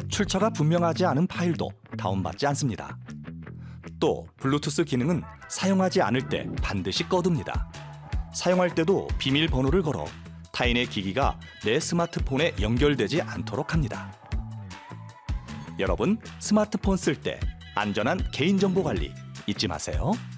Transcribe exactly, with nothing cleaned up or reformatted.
출처가 분명하지 않은 파일도 다운받지 않습니다. 또 블루투스 기능은 사용하지 않을 때 반드시 꺼둡니다. 사용할 때도 비밀번호를 걸어 타인의 기기가 내 스마트폰에 연결되지 않도록 합니다. 여러분, 스마트폰 쓸 때 안전한 개인정보 관리 잊지 마세요.